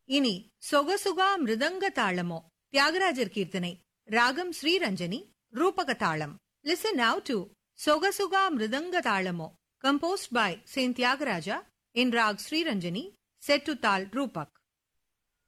இனி சொகசுகா மிருதங்க தாளமோ, தியாகராஜர் கீர்த்தனை, ராகம் ஸ்ரீரஞ்சனி, ரூபக தாளம். லிசன் நவ் டு சொகசுகா மிருதங்க தாளமோ, composed by Saint Tyagaraja in Rag Sri Ranjani, set to Tal Rupak.